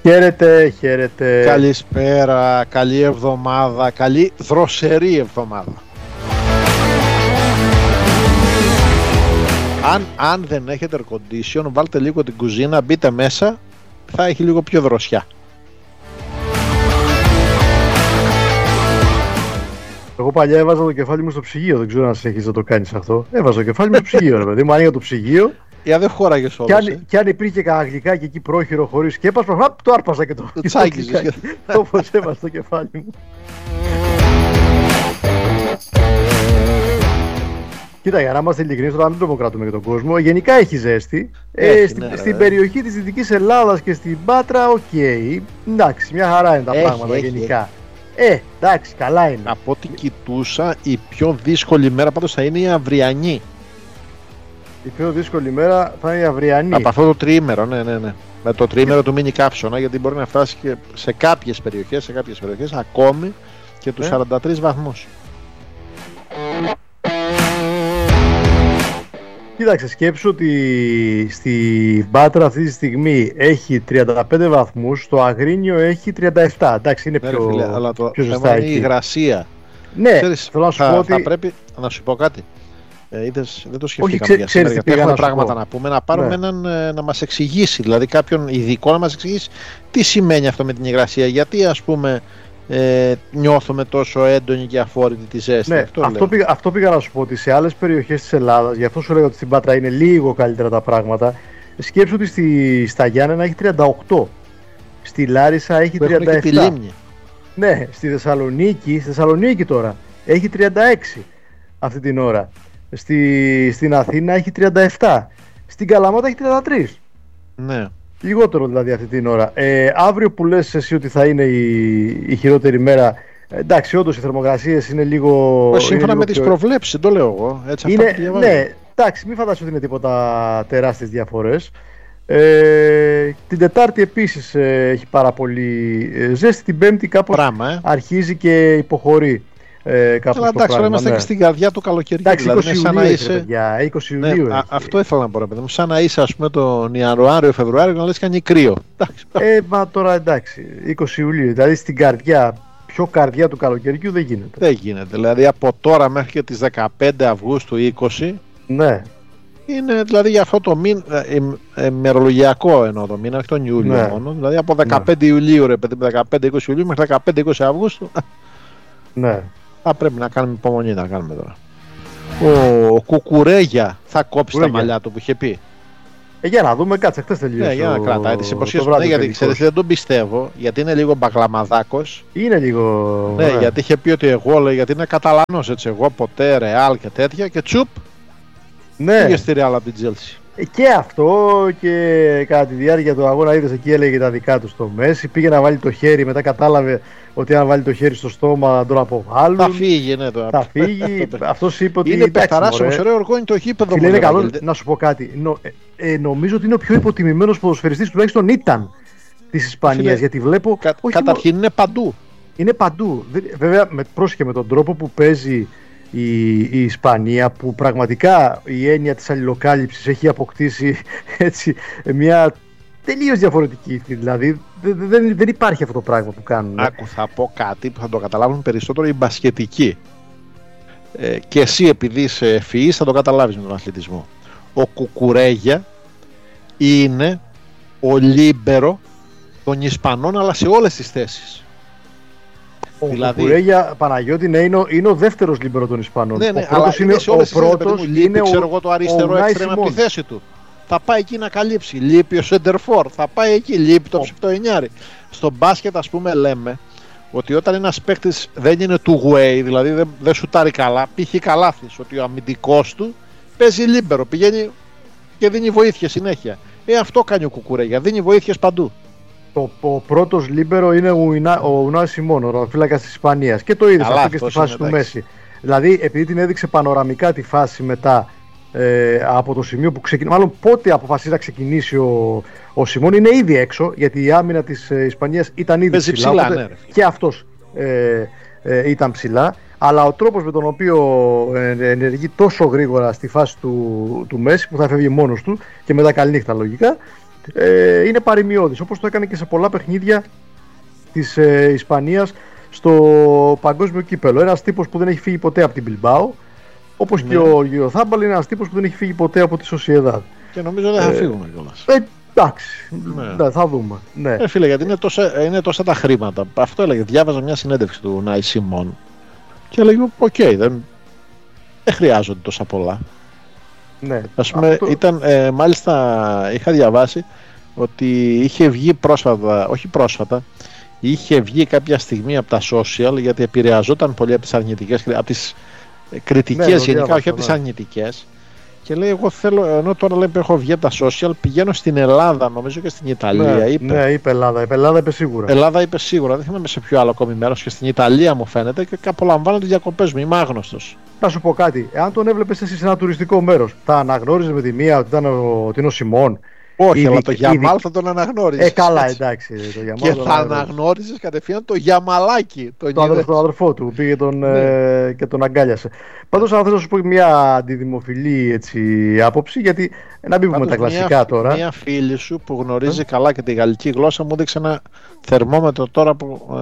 Χαίρετε, χαίρετε. Καλησπέρα, καλή εβδομάδα, καλή δροσερή εβδομάδα. Αν δεν έχετε air condition, βάλτε λίγο την κουζίνα, μπείτε μέσα, θα έχει λίγο πιο δροσιά. Εγώ παλιά έβαζα το κεφάλι μου στο ψυγείο, δεν ξέρω αν συνεχίζεις να το κάνεις αυτό. Έβαζα το κεφάλι μου στο ψυγείο, ρε παιδί μου, άνοιγα το ψυγείο. Για δεν χώραγες όλος. Και αν υπήρχε κανένα γλυκάκι εκεί πρόχειρο χωρίς σκέπασμα, το άρπαζα και το τσάκιζες. Όπως έβαζα το κεφάλι μου. Κοίτα, για να είμαστε ειλικρινείς, τώρα μην τρομοκρατούμε για τον κόσμο. Γενικά έχει ζέστη. Στην περιοχή της Δυτικής Ελλάδας και στην Πάτρα, οκ. Εντάξει, μια χαρά είναι τα πράγματα γενικά. Εντάξει, καλά είναι. Από ό,τι κοιτούσα, η πιο δύσκολη μέρα πάντως θα είναι η αυριανή. Η πιο δύσκολη μέρα θα είναι η αυριανή. Από αυτό το τριήμερο, ναι. Με το τριήμερο του μίνι κάψωνα, γιατί μπορεί να φτάσει και σε κάποιες περιοχές, ακόμη και τους 43 βαθμούς. Κοίταξε, σκέψου ότι στη Πάτρα αυτή τη στιγμή έχει 35 βαθμούς, στο Αγρίνιο έχει 37. Εντάξει, είναι πιο ζεστά εκεί. Είναι η υγρασία. Ναι, ξέρεις, θέλω να σου πω ότι... θα πρέπει να σου πω κάτι. Δεν το σκεφτήκαμε για σήμερα, γιατί έχουμε πράγματα να πούμε, να πάρουμε έναν να μας εξηγήσει, δηλαδή κάποιον ειδικό να μας εξηγήσει τι σημαίνει αυτό με την υγρασία, γιατί ας πούμε νιώθουμε τόσο έντονη και αφόρητη τη ζέστη. Ναι, αυτό πήγα να σου πω, ότι σε άλλες περιοχές της Ελλάδας, γι' αυτό σου λέγα ότι στην Πάτρα είναι λίγο καλύτερα τα πράγματα. Σκέψου ότι στα Γιάννενα έχει 38, στη Λάρισα έχει 37. Ναι, στη Θεσσαλονίκη τώρα έχει 36 αυτή την ώρα. Στην Αθήνα έχει 37. Στην Καλαμάτα έχει 33. Ναι. Λιγότερο δηλαδή αυτή την ώρα. Αύριο που λες εσύ ότι θα είναι η χειρότερη μέρα, εντάξει, όντως οι θερμοκρασίες είναι λίγο... Σύμφωνα με τις προβλέψεις, το λέω εγώ. Έτσι, ναι, εντάξει, μην φαντάσου ότι είναι τίποτα τεράστιες διαφορές. Την Τετάρτη επίσης έχει πάρα πολύ ζέστη. Την Πέμπτη κάπως αρχίζει και υποχωρεί. Εντάξει, τώρα είμαστε και στην καρδιά του καλοκαιριού. Εντάξει, δηλαδή, 20 σαν να είσαι. 20 Ιουλίου. Αυτό ήθελα να πω, ρε παιδί μου. Σαν να είσαι, ας πούμε, τον Ιανουάριο-Φεβρουάριο και να λες κάνει κρύο. Μα τώρα εντάξει, 20 Ιουλίου. Δηλαδή στην καρδιά, πιο καρδιά του καλοκαιριού δεν γίνεται. Δεν γίνεται. Δηλαδή από τώρα μέχρι και τις 15 Αυγούστου 20. Ναι. Είναι δηλαδή για αυτό το μήνα, ημερολογιακό εννοώ το μήνα, όχι τον Ιούλιο μόνο. Δηλαδή από 15 Ιουλίου, ρε παιδί, 15-20 Ιουλίου μέχρι 15-20 Αυγούστου. Ναι. Θα πρέπει να κάνουμε υπομονή να κάνουμε τώρα. Ο Κουκουρέγια θα κόψει τα μαλλιά του που είχε πει. Για να δούμε, κάτσε, χτες τελείωσε. Ναι, για να κρατάει τις υποσχέσεις του. Γιατί ξέρεις, δεν τον πιστεύω, γιατί είναι λίγο μπαγλαμαδάκος. Είναι λίγο. Ναι, γιατί είχε πει ότι εγώ, λέει, γιατί είναι Καταλανός, έτσι. Εγώ ποτέ, Ρεάλ και τέτοια, και τσουπ. Ναι. Πήγε στη Ρεάλ από την Τζέλσι. Και αυτό, και κατά τη διάρκεια του αγώνα είδες εκεί έλεγε τα δικά του στο Μέση. Πήγε να βάλει το χέρι, μετά κατάλαβε ότι αν βάλει το χέρι στο στόμα τον αποβάλλουν. Θα φύγει, ναι, τώρα. Θα φύγει. Αυτός είπε ότι. Είναι παιχταράς όμως, ωραίο οργό είναι το γήπεδο μου. Είναι καλό. Να σου πω κάτι. Νομίζω ότι είναι ο πιο υποτιμημένος ποδοσφαιριστής, τουλάχιστον ήταν, της Ισπανίας. Γιατί βλέπω. Καταρχήν είναι παντού. Είναι παντού. Βέβαια, πρόσεχε με τον τρόπο που παίζει η Ισπανία, που πραγματικά η έννοια της αλληλοκάλυψης έχει αποκτήσει έτσι μια τελείως διαφορετική. Δηλαδή δεν υπάρχει αυτό το πράγμα που κάνουν. Άκου, θα πω κάτι που θα το καταλάβουν περισσότερο οι μπασκετικοί. Και εσύ επειδή είσαι ευφυής θα το καταλάβεις με τον αθλητισμό. Ο Κουκουρέγια είναι ο λίμπερο των Ισπανών, αλλά σε όλες τις θέσεις. Ο Κουκουρέγια, Παναγιώτη, είναι ο δεύτερος λίμπερο των Ισπανών. Ναι, ο πρώτος είναι ο πρώτος. Είναι ξέρω εγώ το αριστερό έξτρεμα από τη θέση του. Θα πάει εκεί να καλύψει. Λείπει ο Σεντερφόρ. Θα πάει εκεί. Λείπει το ψευτοενιάρι. Στο μπάσκετ, ας πούμε, λέμε ότι όταν ένας παίκτης δεν είναι του way, δηλαδή δεν σουτάρει καλά, π.χ. καλάθις, ότι ο αμυντικός του παίζει λίμπερο. Πηγαίνει και δίνει βοήθεια συνέχεια. Αυτό κάνει ο Κουκουρέγια. Δίνει βοήθειες παντού. Ο πρώτος λίμπερο είναι ο Ουνάι Σιμών, ο ρωτοφύλακας της Ισπανίας. Και το είδες αυτό και στη φάση του Μέση. Δηλαδή, επειδή την έδειξε πανοραμικά τη φάση μετά από το σημείο που ξεκινήσει, μάλλον πότε αποφασίζει να ξεκινήσει ο Σιμών, είναι ήδη έξω, γιατί η άμυνα της Ισπανίας ήταν ήδη ψηλά. Ναι, και αυτός ήταν ψηλά. Αλλά ο τρόπος με τον οποίο ενεργεί τόσο γρήγορα στη φάση του Μέση, που θα φεύγει μόνος του και μετά καληνύχτα λογικά, είναι παρημιώδης, όπως το έκανε και σε πολλά παιχνίδια της Ισπανίας στο παγκόσμιο κύπελο. Ένας τύπος που δεν έχει φύγει ποτέ από την Bilbao, όπως και ο Γιωθάμπαλ είναι ένας τύπος που δεν έχει φύγει ποτέ από τη Sociedad. Και νομίζω δεν θα φύγουμε κιόλας. Εντάξει, θα δούμε. Ναι. Φίλε, γιατί είναι τόσα τα χρήματα. Αυτό έλεγε. Διάβαζα μια συνέντευξη του Νάι Σιμών και έλεγε: οκ, δεν χρειάζονται τόσα πολλά. Ναι. Ας πούμε, μάλιστα είχα διαβάσει ότι είχε βγει πρόσφατα, είχε βγει κάποια στιγμή από τα social, γιατί επηρεαζόταν πολύ από τις αρνητικές, από τις κριτικές γενικά, όχι από τις αρνητικές. Και λέει: εγώ θέλω, ενώ τώρα λέει, έχω βγει από τα social, πηγαίνω στην Ελλάδα, νομίζω και στην Ιταλία. Ναι, είπε Ελλάδα. Ελλάδα είπε σίγουρα. Ελλάδα είπε σίγουρα. Δεν θυμάμαι σε ποιο άλλο ακόμη μέρος. Και στην Ιταλία μου φαίνεται και απολαμβάνω τις διακοπές μου. Είμαι άγνωστος. Να σου πω κάτι. Εάν τον έβλεπες εσύ σε ένα τουριστικό μέρος, θα αναγνώριζε με τη μία ότι είναι ο Σιμών? Όχι, αλλά το Γιαμάλ θα τον αναγνώριζες. Καλά, εντάξει. Και θα αναγνώριζες κατευθείαν το Γιαμαλάκι. Τον αδερφό του πήγε και τον αγκάλιασε. Πάντως, αν θέλω να σου πω μια αντιδημοφιλή άποψη, γιατί να μην πούμε τα κλασικά τώρα. Μια φίλη σου που γνωρίζει καλά και τη γαλλική γλώσσα μου έδειξε ένα θερμόμετρο τώρα,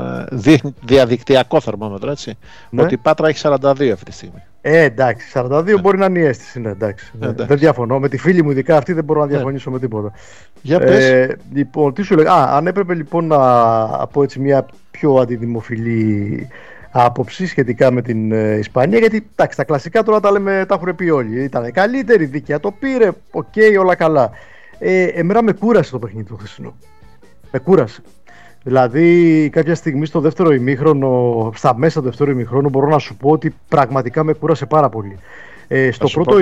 διαδικτυακό θερμόμετρο, έτσι. Ναι. Ότι η Πάτρα έχει 42 αυτή τη στιγμή. Εντάξει, 42 μπορεί να είναι η αίσθηση. Εντάξει. Δεν διαφωνώ. Με τη φίλη μου, ειδικά αυτή, δεν μπορώ να διαφωνήσω με τίποτα. Για πες. Λοιπόν, τι σου λέγα. Αν έπρεπε λοιπόν να πω έτσι μια πιο αντιδημοφιλή άποψη σχετικά με την Ισπανία, γιατί εντάξει, τα κλασικά τώρα τα έχουν πει όλοι. Ήταν καλύτερη, δίκαια το πήρε, όλα καλά. Εμένα με κούρασε το παιχνίδι του χθεσινό. Με κούρασε. Δηλαδή, κάποια στιγμή στο δεύτερο ημίχρονο, στα μέσα του δεύτερου ημίχρονου, μπορώ να σου πω ότι πραγματικά με κούρασε πάρα πολύ. Στο πρώτο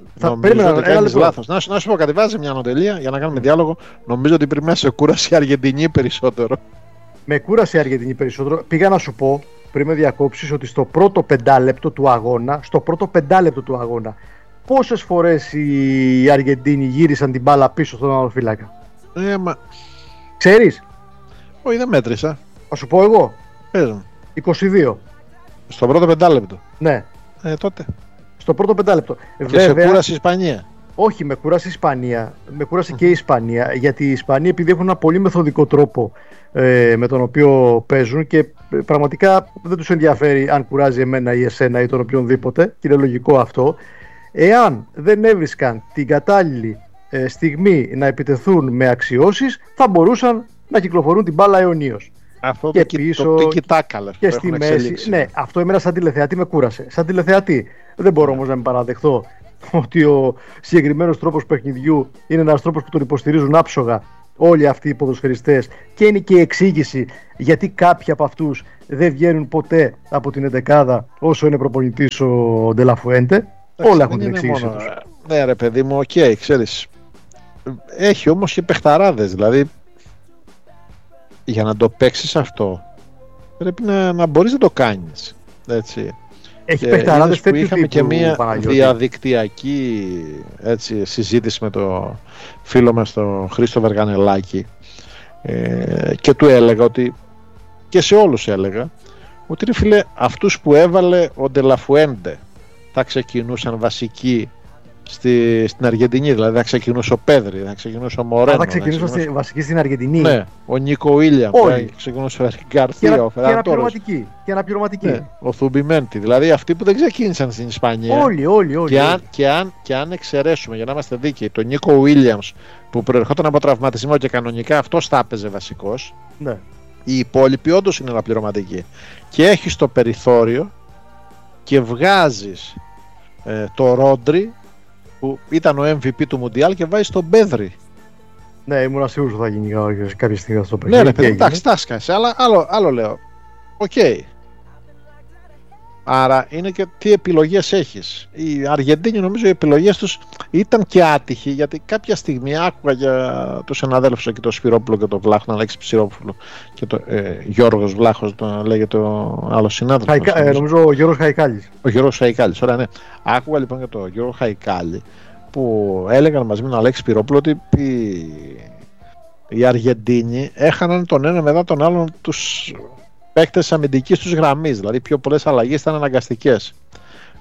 λάθος. Να σου πω κάτι, βάζει μια ανωτελεία για να κάνουμε διάλογο. Νομίζω ότι πριν σε κούρασε η Αργεντινή περισσότερο. Με κούρασε η Αργεντινή περισσότερο. Πήγα να σου πω πριν με διακόψεις ότι στο πρώτο πεντάλεπτο του αγώνα, πόσες φορές οι Αργεντίνοι γύρισαν την μπάλα πίσω στον άλλο φύλακα? Ξέρεις? Όχι, δεν μέτρησα. Θα σου πω εγώ. Πες μου. 22. Στο πρώτο πεντάλεπτο. Ναι. Τότε. Στο πρώτο πεντάλεπτο. Και σε κούρασε η Ισπανία. Όχι, με κούρασε η Ισπανία. Με κούρασε και η Ισπανία. Γιατί οι Ισπανοί, επειδή έχουν ένα πολύ μεθοδικό τρόπο με τον οποίο παίζουν και πραγματικά δεν τους ενδιαφέρει αν κουράζει εμένα ή εσένα ή τον οποιονδήποτε, και είναι λογικό αυτό. Εάν δεν έβρισκαν την κατάλληλη στιγμή να επιτεθούν με αξιώσεις, θα μπορούσαν να κυκλοφορούν την μπάλα αιωνίως. Αυτό και πίσω το τικιτάκα, και στη μέση. Εξελίξει. Ναι, αυτό εμένα σαν τηλεθεατή με κούρασε. Σαν τηλεθεατή. Δεν μπορώ όμως να με παραδεχθώ ότι ο συγκεκριμένος τρόπος παιχνιδιού είναι ένας τρόπος που τον υποστηρίζουν άψογα όλοι αυτοί οι ποδοσφαιριστές, και είναι και η εξήγηση γιατί κάποιοι από αυτούς δεν βγαίνουν ποτέ από την εντεκάδα όσο είναι προπονητής ο Ντελαφουέντε. Όλα έχουν την εξήγηση τους. Ναι, ρε παιδί μου, ξέρεις. Έχει όμως και παιχταράδες, δηλαδή. Για να το παίξεις αυτό πρέπει να μπορείς να το κάνεις, έτσι. Έχει παιχταράδες που είχαμε και μια διαδικτυακή συζήτηση με το φίλο μας τον Χρήστο Βεργανελάκη και του έλεγα ότι, και σε όλους έλεγα, ότι φίλε, αυτούς που έβαλε ο Ντελαφουέντε θα ξεκινούσαν βασικοί στην Αργεντινή, δηλαδή θα ξεκινούσε ο Πέδρη, θα ξεκινούσε ο Μορένο. Θα ξεκινούσε βασική στην Αργεντινή. Ναι, ο Νίκο Βίλιαμ, θα ξεκινούσε ο Γκαρθία, ο Φεραντόρος. Και αναπληρωματική. Ναι, ο Θουμπιμέντη, δηλαδή αυτοί που δεν ξεκίνησαν στην Ισπανία. Όλοι. Και αν εξαιρέσουμε, για να είμαστε δίκαιοι, τον Νίκο Βίλιαμ που προερχόταν από τραυματισμό και κανονικά αυτός θα έπαιζε βασικός. Ναι. Οι υπόλοιποι όντως είναι αναπληρωματικοί. Και έχεις το περιθώριο και βγάζεις το Ρόντρι, που ήταν ο MVP του Μουντιάλ, και βάζει τον Πέδρη. Ναι, ήμουν σίγουρος ότι θα γίνει κάποια στιγμή αυτό το παιχνίδι. Ναι, παιδί, εντάξει, τάσκασε, αλλά άλλο λέω. Οκ. Άρα είναι και τι επιλογές έχεις. Οι Αργεντίνοι, νομίζω οι επιλογές τους ήταν και άτυχοι, γιατί κάποια στιγμή άκουγα για τους συναδέλφους εκεί, τον Σπυρόπουλο και τον Βλάχο, τον Αλέξη Ψηρόπουλο και τον Γιώργος Βλάχος, τον λέγεται ο άλλος συνάδελφος. Νομίζω ο Γιώργος Χαϊκάλης. Ο Γιώργος Χαϊκάλης, ωραία, ναι. Άκουγα λοιπόν για τον Γιώργο Χαϊκάλη που έλεγαν μαζί με τον Αλέξη Σπυρόπουλο ότι οι Αργεντίνοι έχαναν τον ένα μετά τον άλλον τους παίκτες αμυντικής τους γραμμής, δηλαδή πιο πολλές αλλαγές ήταν αναγκαστικές.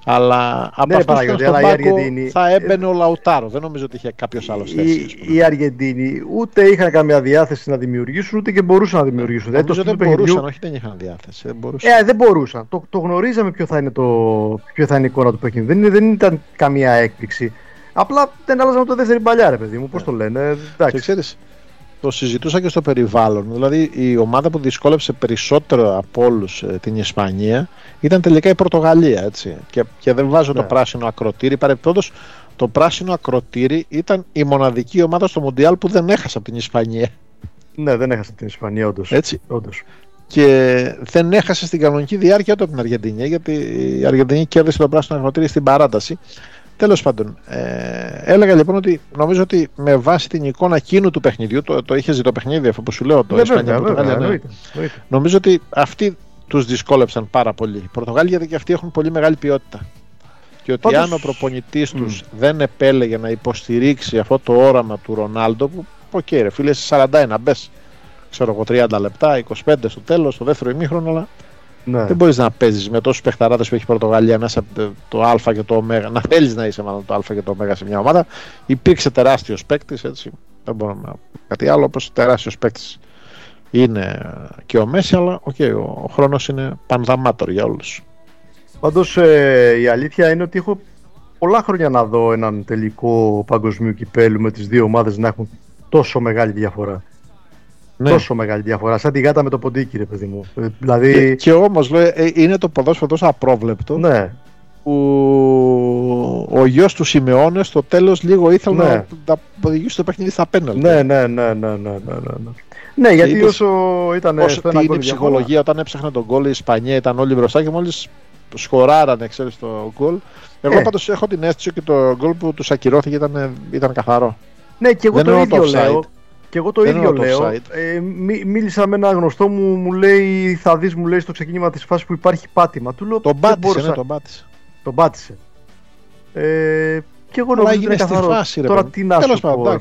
Αλλά από αυτούς στον πάγκο θα έμπαινε ο Λαουτάρο. Δεν νομίζω ότι είχε κάποιος άλλος θέση. Οι Αργεντίνοι ούτε είχαν καμία διάθεση να δημιουργήσουν, ούτε και μπορούσαν να δημιουργήσουν. Νομίζω δεν μπορούσαν, όχι δεν είχαν διάθεση. Δεν μπορούσαν. Το γνωρίζαμε ποιο θα είναι η εικόνα του παιχνιδιού. Δεν ήταν καμία έκπληξη. Απλά δεν άλλαζαν το δεύτερη παλιά, ρε παιδί μου. Πώς το λένε. Ξέρεις, το συζητούσα και στο περιβάλλον. Δηλαδή η ομάδα που δυσκόλεψε περισσότερο από όλους την Ισπανία ήταν τελικά η Πορτογαλία. Έτσι. Και δεν βάζω το πράσινο ακροτήρι. Παρεπτόντως, το πράσινο ακροτήρι ήταν η μοναδική ομάδα στο Μουντιάλ που δεν έχασε από την Ισπανία. Ναι, δεν έχασε από την Ισπανία, όντως. Και δεν έχασε στην κανονική διάρκεια από την Αργεντινή, γιατί η Αργεντινή κέρδισε το πράσινο ακροτήρι στην παράταση. Τέλος πάντων, έλεγα λοιπόν ότι νομίζω ότι με βάση την εικόνα εκείνου του παιχνιδιού, το είχε ζει το παιχνίδι, αυτό που σου λέω, το Ισπανία-Πορτογάλια. Νομίζω ότι αυτοί τους δυσκόλεψαν πάρα πολύ. Οι Πορτογάλοι, γιατί και αυτοί έχουν πολύ μεγάλη ποιότητα. Και ότι πάντως, αν ο προπονητής τους δεν επέλεγε να υποστηρίξει αυτό το όραμα του Ρονάλντο, που ρε φίλε, σε 41 μπες, ξέρω εγώ 30 λεπτά, 25 στο τέλος, στο δεύτερο ημίχρονο, αλλά. Ναι. Δεν μπορείς να παίζεις με τόσους παιχταράδες που έχει η Πορτογαλία μέσα από το Α και το Ω. Να θέλεις να είσαι μάλλον το Α και το Ω σε μια ομάδα. Υπήρξε τεράστιος παίκτης, έτσι. Δεν μπορώ να πω κάτι άλλο, όπως τεράστιος παίκτης είναι και ο Μέση, αλλά ο χρόνος είναι πανδαμάτορ για όλους. Πάντως η αλήθεια είναι ότι έχω πολλά χρόνια να δω έναν τελικό παγκοσμίου κυπέλου με τις δύο ομάδες να έχουν τόσο μεγάλη διαφορά. Ναι. Τόσο μεγάλη διαφορά, σαν τη γάτα με το ποντίκι, ρε παιδί μου. Δηλαδή... Και όμως είναι το ποδόσφαιρο τόσο απρόβλεπτο, ναι, που ο γιος του Σιμεώνε στο τέλος λίγο ήθελε να οδηγήσει το παιχνίδι στα πέναλτι. Ναι, γιατί όσο ήταν η ψυχολογία όταν έψαχνε τον γκολ, η Ισπανία ήταν όλοι μπροστά και μόλις σκοράρανε, ξέρεις, το γκολ. Εγώ πάντως έχω την αίσθηση ότι το γκολ που τους ακυρώθηκε ήταν καθαρό. Ναι, και εγώ το ίδιο λέω. Και εγώ το ίδιο λέω. Μίλησα με ένα γνωστό μου λέει, θα δεις, μου λέει στο ξεκίνημα της φάσης που υπάρχει πάτημα. Του λέω, τον πάτησε. Τον πάτησε. Και εγώ νομίζω ότι είναι καθαρό. Φάση, τώρα τι να σου πω,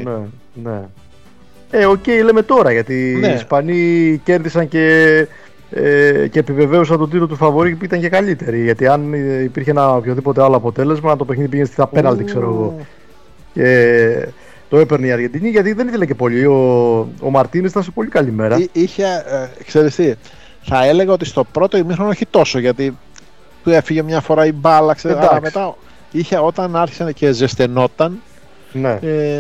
ναι. Λέμε τώρα, γιατί οι Ισπανοί κέρδισαν και επιβεβαίωσαν τον τίτλο του φαβορί που ήταν και καλύτεροι. Γιατί αν υπήρχε ένα οποιοδήποτε άλλο αποτέλεσμα, το παιχνίδι πήγαινε στα πέναλτι, ξέρω εγώ. Το έπαιρνε η Αργεντινή, γιατί δεν ήθελε και πολύ. Ο Μαρτίνες ήταν σε πολύ καλή μέρα. Ξέρεις τι, θα έλεγα ότι στο πρώτο ημίχρονο όχι τόσο, γιατί του έφυγε μια φορά η μπάλα, αλλά μετά όταν άρχισε και ζεσθενόταν. Ναι.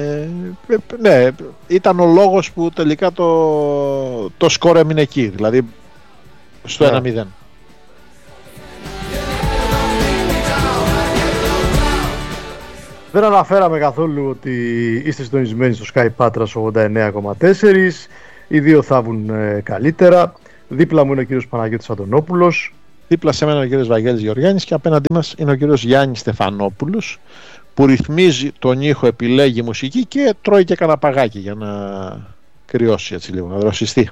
Ήταν ο λόγος που τελικά το σκορ έμεινε εκεί, δηλαδή στο 1-0. Δεν αναφέραμε καθόλου ότι είστε συντονισμένοι στο Sky Patras 89,4. Οι δύο θα βγουν καλύτερα. Δίπλα μου είναι ο κύριος Παναγιώτης Αντωνόπουλος. Δίπλα σε μένα είναι ο κύριος Βαγγέλης Γεωργιάννης και απέναντί μας είναι ο κύριος Γιάννης Στεφανόπουλος, που ρυθμίζει τον ήχο, επιλέγει μουσική και τρώει και κανένα παγάκι για να κρυώσει έτσι λίγο, να δροσιστεί.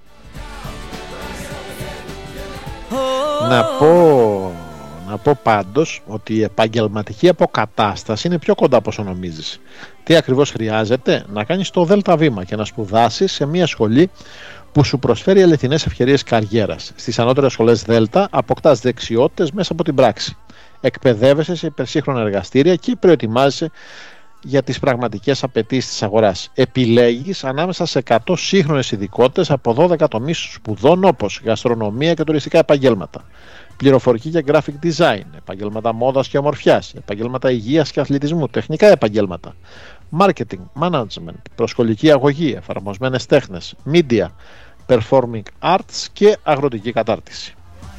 Να πω πάντως ότι η επαγγελματική αποκατάσταση είναι πιο κοντά από όσο νομίζεις. Τι ακριβώς χρειάζεται? Να κάνεις το ΔΕΛΤΑ βήμα και να σπουδάσεις σε μια σχολή που σου προσφέρει αληθινές ευκαιρίες καριέρας. Στις ανώτερες σχολές ΔΕΛΤΑ αποκτάς δεξιότητες μέσα από την πράξη. Εκπαιδεύεσαι σε υπερσύγχρονα εργαστήρια και προετοιμάζεσαι για τις πραγματικές απαιτήσεις της αγοράς. Επιλέγεις ανάμεσα σε 100 σύγχρονες ειδικότητες από 12 τομείς σπουδών, όπως γαστρονομία και τουριστικά επαγγέλματα, πληροφορική και graphic design, επαγγέλματα μόδας και ομορφιάς, επαγγέλματα υγείας και αθλητισμού, τεχνικά επαγγέλματα, marketing, management, προσχολική αγωγή, εφαρμοσμένες τέχνες, media, performing arts και αγροτική κατάρτιση.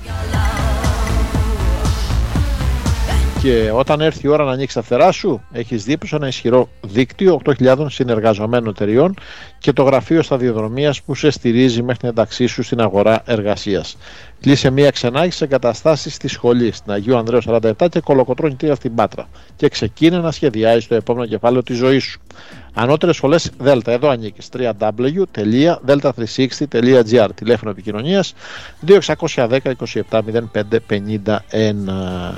Και όταν έρθει η ώρα να ανοίξει τα φτερά σου, έχεις δίπλα ένα ισχυρό δίκτυο 8.000 συνεργαζομένων εταιριών και το γραφείο σταδιοδρομίας που σε στηρίζει μέχρι την ένταξή σου στην αγορά εργασίας. Κλείσε μία ξενάγηση σε εγκαταστάσεις στη σχολή, στην Αγίου Ανδρέου 47 και Κολοκοτρώνη 3 στην Πάτρα. Και ξεκίνε να σχεδιάζεις το επόμενο κεφάλαιο της ζωής σου. Ανώτερες σχολές ΔΕΛΤΑ, εδώ ανήκεις. www.delta360.gr. Τηλέφωνο επικοινωνίας 2610 27 05 51.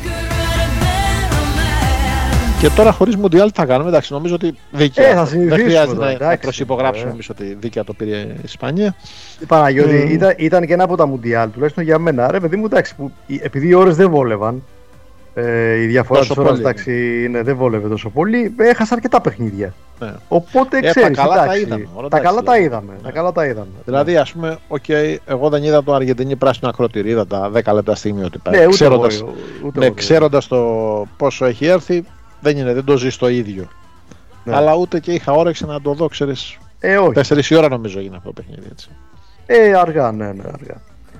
Και τώρα χωρίς Μουντιάλ τι θα κάνουμε? Εντάξει, νομίζω ότι δίκαια. Δεν χρειάζεται να προσυπογράψουμε εμείς ότι δίκαια το πήρε η Ισπανία. Παναγιώτη, ήταν και ένα από τα Μουντιάλ, τουλάχιστον για μένα. Ρε παιδί μου, εντάξει, επειδή οι ώρες δεν βόλευαν, Η διαφορά της ώρας, εντάξει, δεν βόλευε τόσο πολύ. Έχασα αρκετά παιχνίδια. Ναι. Οπότε ξέρεις, τα καλά τα είδαμε. Δηλαδή, ας πούμε, εγώ δεν είδα το Αργεντινή πράσινο ακροτήρι, είδα τα 10 λεπτά στιγμιότυπα. Ναι, ξέροντας το πόσο έχει έρθει, δεν το ζεις το ίδιο. Ναι. Αλλά ούτε και είχα όρεξη να το δω, ξέρεις. 4 η ώρα νομίζω έγινε αυτό το παιχνίδι, έτσι. Αργά, ναι, αργά.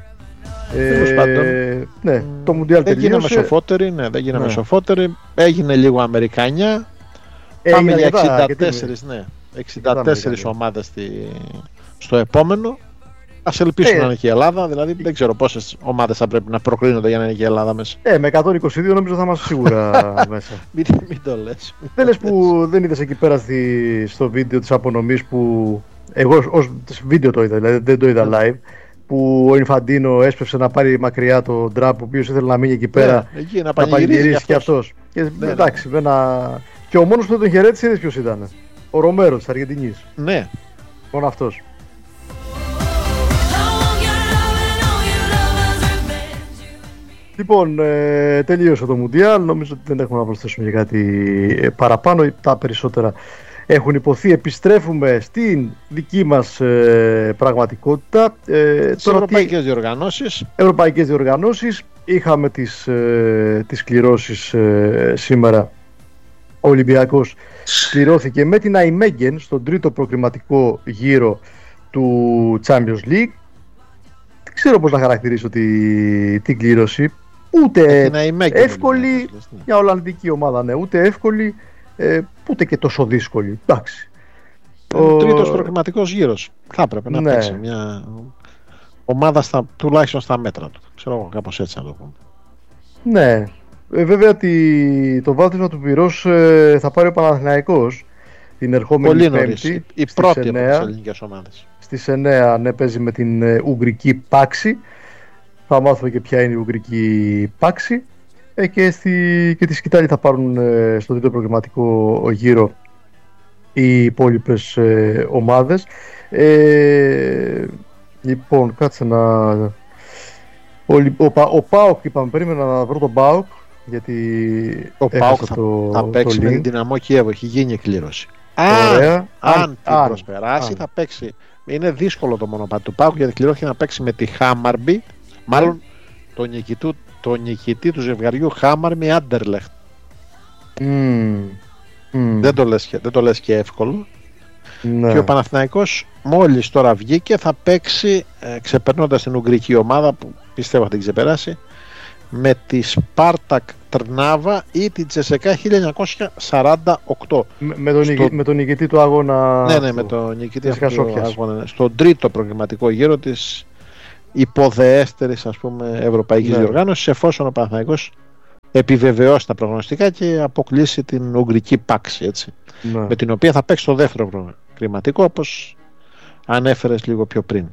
Ναι, το Μουντιάλ τελείωσε. Δεν γίναμε σοφότεροι. Έγινε λίγο Αμερικάνια. Πάμε για 64 ομάδες στο επόμενο. Ας ελπίσουμε να είναι και η Ελλάδα. Δηλαδή δεν ξέρω πόσες ομάδες θα πρέπει να προκρίνονται για να είναι και η Ελλάδα μέσα. Με 122 νομίζω θα είμαστε σίγουρα μέσα. Μην το λες. Δεν λες που δεν είδες εκεί πέρα στο βίντεο της απονομής που εγώ ως βίντεο το είδα, δηλαδή δεν το είδα live, που ο Ινφαντίνο έσπευσε να πάρει μακριά τον Τραμπ, ο οποίος ήθελε να μείνει εκεί πέρα, να πανηγυρίσει και αυτός. Και εντάξει, και ο μόνος που δεν τον χαιρέτησε, είδες ποιος ήταν? Ο Ρομέρο της Αργεντινής. Ναι. Μόνο αυτός. Λοιπόν, τελείωσε το Μουντιάλ. Νομίζω ότι δεν έχουμε να προσθέσουμε για κάτι παραπάνω. Τα περισσότερα έχουν υποθεί. Επιστρέφουμε στην δική μας πραγματικότητα. Ευρωπαϊκές διοργανώσεις. Είχαμε τις κληρώσεις σήμερα. Ο Ολυμπιακός κληρώθηκε με την Αϊμέγεν στον τρίτο προκριματικό γύρο του Champions League. Δεν ξέρω πώς να χαρακτηρίσω την κλήρωση. Ούτε εύκολη για Ολλανδική ομάδα, ναι, ούτε εύκολη, ούτε και τόσο δύσκολη. Εντάξει. Ο τρίτος προκριματικός γύρος. Θα έπρεπε να παίξει μια ομάδα τουλάχιστον στα μέτρα του. Ξέρω εγώ, κάπως έτσι να το πούμε. Ναι. Βέβαια το βάθισμα του πυρός θα πάρει ο Παναθηναϊκός την ερχόμενη Πέμπτη. Η πρώτη από τις ελληνικές ομάδες. Στις 9 παίζει με την Ουγγρική Πάξη. Θα μάθουμε και ποια είναι η Ουγγρική Πάξη. Και τη σκητάλη θα πάρουν στον τρίτο προγραμματικό γύρο οι υπόλοιπες ομάδες. Λοιπόν, κάτσε να... Ο ΠΑΟΚ, είπαμε, περίμενα να βρω τον ΠΑΟΚ, γιατί ο ΠΑΟΚ θα παίξει με την Δυναμό Κιέβο, έχει γίνει εκκλήρωση. Αν την προσπεράσει θα παίξει. Είναι δύσκολο το μονοπάτι του ΠΑΟΚ, γιατί κληρώθηκε να παίξει με τη Χάμαρμπι, μάλλον το νικητή του ζευγαριού Χάμαρμπι Άντερλεχτ. Δεν το λες και εύκολο. Ναι. Και ο Παναθηναϊκός μόλις τώρα βγήκε, θα παίξει ξεπερνώντας την Ουγγρική ομάδα που πιστεύω θα την ξεπεράσει, με τη Σπάρτακ Τρνάβα ή την Τσεσεκά 1948. Με τον νικητή του αγώνα. Ναι, με τον νικητή του αγώνα. Στον τρίτο προγραμματικό γύρο της υποδεέστερης, ας πούμε, ευρωπαϊκής διοργάνωσης, εφόσον ο Παναθηναϊκός επιβεβαιώσει τα προγνωστικά και αποκλείσει την Ουγγρική Πάξη, έτσι, με την οποία θα παίξει το δεύτερο προγραμματικό, όπως ανέφερες λίγο πιο πριν.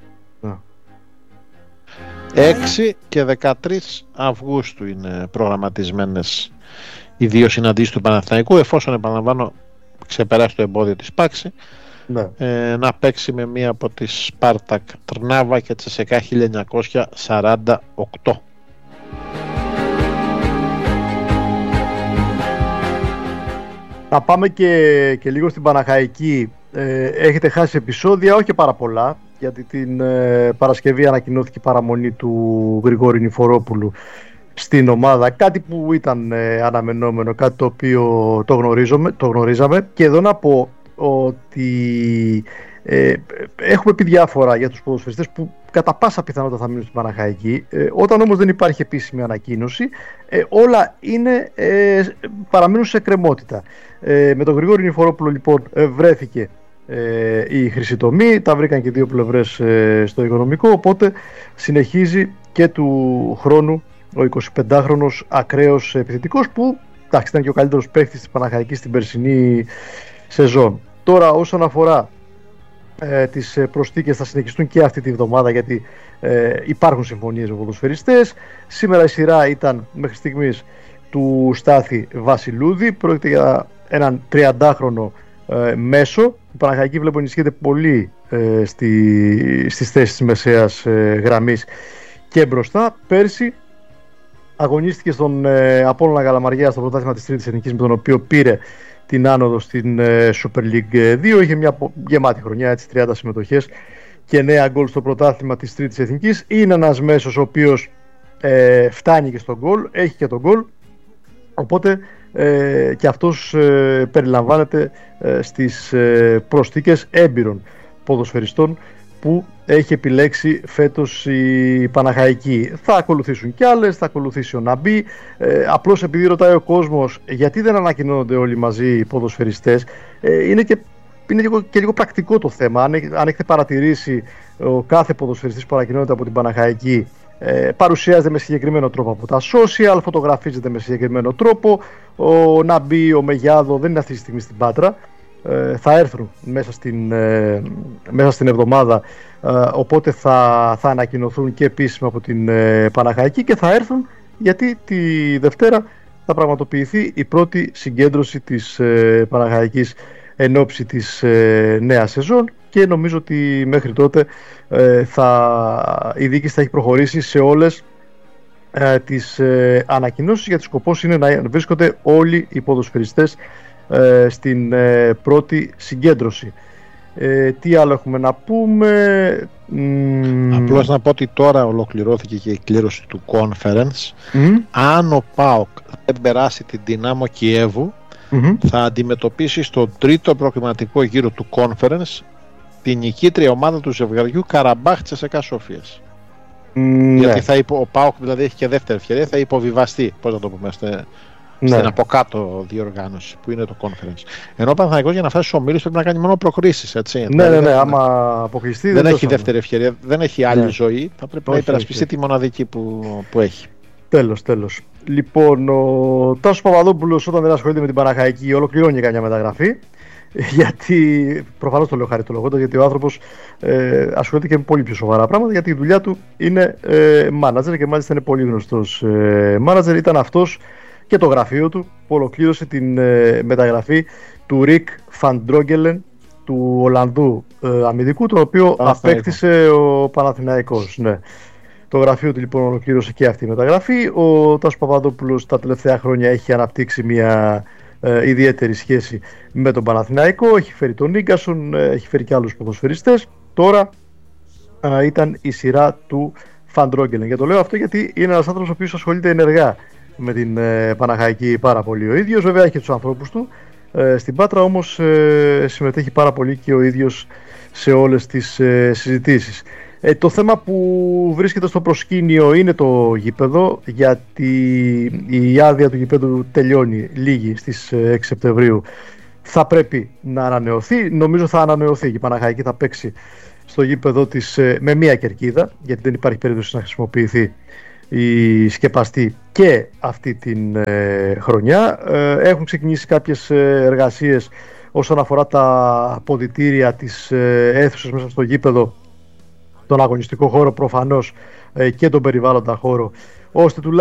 6 και 13 Αυγούστου είναι προγραμματισμένες οι δύο συναντήσεις του Παναθηναϊκού, εφόσον, επαναλαμβάνω, ξεπεράσει το εμπόδιο της Πάξη, να παίξει με μία από τις Σπάρτακ Τρνάβα και Τσεσεκά 1948. Να πάμε και λίγο στην Παναχαϊκή. Έχετε χάσει επεισόδια, όχι πάρα πολλά, γιατί την Παρασκευή ανακοινώθηκε η παραμονή του Γρηγόρη Νηφορόπουλου στην ομάδα. Κάτι που ήταν αναμενόμενο, κάτι το οποίο το γνωρίζαμε. Και εδώ να πω ότι έχουμε πει διάφορα για τους ποδοσφαιριστές που κατά πάσα πιθανότητα θα μείνουν στην Παναχαϊκή. Όταν όμως δεν υπάρχει επίσημη ανακοίνωση, όλα παραμένουν σε εκκρεμότητα. Με τον Γρηγόρη Νηφορόπουλο λοιπόν βρέθηκε η χρυσή τομή, τα βρήκαν και δύο πλευρές στο οικονομικό, οπότε συνεχίζει και του χρόνου ο 25χρονος ακραίος επιθετικός, που εντάξει, ήταν και ο καλύτερος παίκτης της Παναχαϊκής στην περσινή σεζόν. Τώρα όσον αφορά τις προσθήκες, θα συνεχιστούν και αυτή τη βδομάδα, γιατί υπάρχουν συμφωνίες με ποδοσφαιριστές. Σήμερα η σειρά ήταν μέχρι στιγμής του Στάθη Βασιλούδη. Πρόκειται για έναν 30χρονο μέσο. Η Παναχαϊκή βλέπω ενισχύεται πολύ στις θέσεις της μεσαίας γραμμής και μπροστά. Πέρσι αγωνίστηκε στον Απόλλωνα Καλαμαριά στο πρωτάθλημα της Τρίτης Εθνικής, με τον οποίο πήρε την άνοδο στην Super League 2. Είχε μια γεμάτη χρονιά, έτσι, 30 συμμετοχές και 9 γκολ στο πρωτάθλημα της Τρίτης Εθνικής. Είναι ένας μέσος ο οποίος φτάνει και στον γκολ, έχει και τον γκολ, οπότε και αυτός περιλαμβάνεται στις προσθήκες έμπειρων ποδοσφαιριστών που έχει επιλέξει φέτος η Παναχαϊκή. Θα ακολουθήσουν κι άλλες, θα ακολουθήσει ο Ναμπή. Απλώς επειδή ρωτάει ο κόσμος γιατί δεν ανακοινώνονται όλοι μαζί οι ποδοσφαιριστές, είναι και λίγο πρακτικό το θέμα. Αν έχετε παρατηρήσει, ο κάθε ποδοσφαιριστής που ανακοινώνεται από την Παναχαϊκή παρουσιάζεται με συγκεκριμένο τρόπο από τα social, φωτογραφίζεται με συγκεκριμένο τρόπο. Ο Ναμπή, ο Μεγιάδο δεν είναι αυτή τη στιγμή στην Πάτρα. Θα έρθουν μέσα στην εβδομάδα, οπότε θα ανακοινωθούν και επίσημα από την Παναχαϊκή και θα έρθουν γιατί τη Δευτέρα θα πραγματοποιηθεί η πρώτη συγκέντρωση της Παναχαϊκής εν ώψη της νέας σεζόν και νομίζω ότι μέχρι τότε η διοίκηση θα έχει προχωρήσει σε όλες τις ανακοινώσεις, γιατί σκοπός είναι να βρίσκονται όλοι οι ποδοσφαιριστές στην πρώτη συγκέντρωση. Τι άλλο έχουμε να πούμε? Απλώς να πω ότι τώρα ολοκληρώθηκε και η κλήρωση του Conference. Αν ο ΠΑΟΚ δεν περάσει την Δυνάμο Κιέβου, θα αντιμετωπίσει στο τρίτο προκριματικό γύρο του Conference την νικήτρια ομάδα του ζευγαριού Καραμπάχ Τσεσεκά Σόφιας. Γιατί ο ΠΑΟΚ δηλαδή έχει και δεύτερη ευκαιρία, θα υποβιβαστεί, πώς να το πούμε, στην από κάτω διοργάνωση που είναι το Conference. Ενώ ο Παναθηναϊκός για να φτάσει στους ομίλους πρέπει να κάνει μόνο προκρίσεις. Έτσι. Ναι, άμα αποκλειστεί δεν έχει δεύτερη ευκαιρία, δεν έχει άλλη ζωή. Θα πρέπει να υπερασπιστεί τη μοναδική που έχει. Τέλος. Λοιπόν, ο Τάσος Παπαδόπουλος όταν δεν ασχολείται με την Παναχαϊκή ολοκληρώνει καμιά μεταγραφή. Γιατί, προφανώς το λέω χαριτολογώντας, γιατί ο άνθρωπος ασχολείται και με πολύ πιο σοβαρά πράγματα, γιατί η δουλειά του είναι manager και μάλιστα είναι πολύ γνωστός manager. Ήταν αυτός και το γραφείο του που ολοκλήρωσε την μεταγραφή του Ρικ Φαντρόγκελεν, του Ολλανδού αμυντικού, τον οποίο απέκτησε ο Παναθηναϊκός. Ναι. Το γραφείο του λοιπόν ολοκλήρωσε και αυτή η μεταγραφή. Ο Τάσος Παπαδόπουλος τα τελευταία χρόνια έχει αναπτύξει μια ιδιαίτερη σχέση με τον Παναθηναϊκό. Έχει φέρει τον Νίγκασον, έχει φέρει και άλλους ποδοσφαιριστές. Τώρα ήταν η σειρά του Φαντρόγκελεν. Και το λέω αυτό γιατί είναι ένας άνθρωπος ο οποίος ασχολείται ενεργά με την Παναχαϊκή πάρα πολύ ο ίδιος. Βέβαια έχει και τους ανθρώπους του στην Πάτρα, όμως συμμετέχει πάρα πολύ και ο ίδιος σε όλες τις συζητήσεις. Το θέμα που βρίσκεται στο προσκήνιο είναι το γήπεδο, γιατί η άδεια του γήπεδου τελειώνει λίγη στις 6 Σεπτεμβρίου. Θα πρέπει να ανανεωθεί, νομίζω θα ανανεωθεί και η Παναχαϊκή θα παίξει στο γήπεδο της με μία κερκίδα, γιατί δεν υπάρχει περίπτωση να χρησιμοποιηθεί η σκεπαστή και αυτή την χρονιά. Έχουν ξεκινήσει κάποιες εργασίες όσον αφορά τα αποδυτήρια της αίθουσας μέσα στο γήπεδο, τον αγωνιστικό χώρο προφανώς και τον περιβάλλοντα χώρο, ώστε